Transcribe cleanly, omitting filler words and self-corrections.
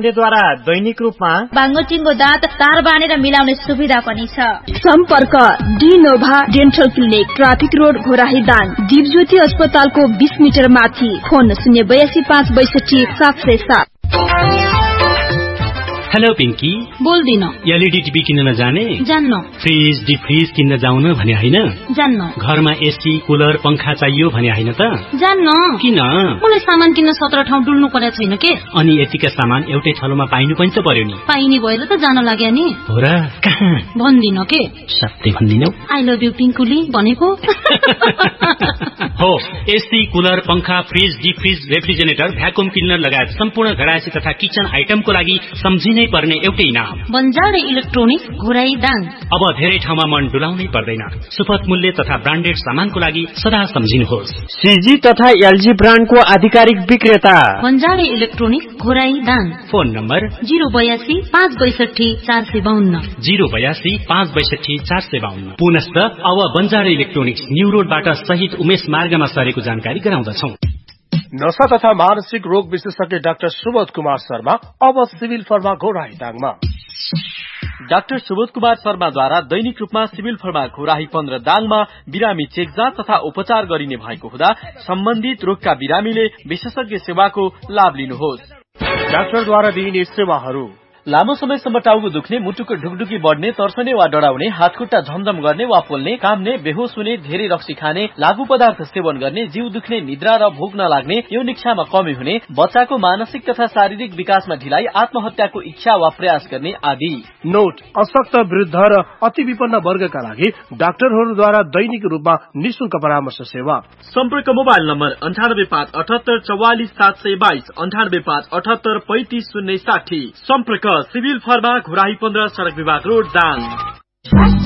मुलेद्वारा दैनिक रूपमा बाङ्गोचिङ्गो दाँत तार बाँधेर मिलाउने सुविधा पनि छ। सम्पर्क डिनोभा dental clinic, traffic road, Ghorahi Dang, Dipjyoti अस्पतालको 20 मिटर माथि। Phone 082 562 707। Hello Pinky, बोल्दिन। LED TV किन्न नजाने? जान्न। फ्रिज डिफ्रिज किन्न जाउन भने हैन? जान्न। घरमा एसी कुलर पंखा चाहियो भने हैन त? जान्न। किन? मलाई सामान किन्न 17 ठाउँ डुल्नु परेको छैन के? अनि यतिका सामान एउटै ठाउँमा पाइनु पनि त पर्यो नि। पाइने भएर त जान लाग्यो नि। हो र? कहाँ? भन्दिन के? सत्य भन्दिनौ? आई लभ यु पिंकुली भनेको। हो, एसी कुलर पंखा फ्रिज डिफ्रिज रेफ्रिजरेटर भ्याकुम क्लिनर लगायत सम्पूर्ण घरायसी तथा किचन आइटमको लागि सम्झिनै पर्ने एउटै नाम बन्जारे इलेक्ट्रोनिक्स, घोराही दाङ। अब धेरै ठाउँमा मन डुलाउनै पर्दैन। सुपथ मूल्य तथा ब्रान्डेड सामानको लागि सदा सम्झिनुहोस्। सीजी तथा एलजी ब्रान्डको आधिकारिक विक्रेता बन्जारे electronics, Ghorahi Dang. Phone number 082 562 452 082 562 452। पुनश्च अब बन्जारे इलेक्ट्रोनिक्स न्यू रोडबाट सहित उमेश मार्गमा सरेको जानकारी गराउँदछौ। नशा तथा मानसिक रोग विशेषज्ञ डाक्टर सुबोध कुमार शर्मा अब civil pharma Ghorahi दाङमा। Doctor Subodh Kumar शर्माद्वारा दैनिक रूपमा सिभिल फर्मा घोराही 15 दाङमा बिरामी चेकजाँच तथा उपचार गरिने भएको हुँदा सम्बन्धित रोगका बिरामीले विशेषज्ञ सेवाको लाभ लिनुहोस्। डाक्टरद्वारा दिइने सेवाहरू: लामो समयसम्म टाउको दुख्ने, मुटुको ढुकढुकी बढ्ने, तर्सने वा डराउने, हातखुट्टा झमझम गर्ने वा पोल्ने, काम्ने, बेहोस हुने, धेरै रक्सी खाने, लागू पदार्थ सेवन गर्ने, जिउ दुख्ने, निद्रा र भोक नलाग्ने, यौन इच्छामा कमी हुने, बच्चाको मानसिक तथा शारीरिक विकासमा ढिलाइ, आत्महत्याको इच्छा वा प्रयास गर्ने आदि। नोट: अशक्त, वृद्ध र अति विपन्न वर्गका लागि डाक्टरहरूद्वारा दैनिक रूपमा निशुल्क परामर्श सेवा। सम्पर्क मोबाइल नम्बर 98 5 78 44 722 98 5 78 35 060। सम्पर्क सिभिल फर्मा घोराही 15 सडक विभाग रोड दाङ।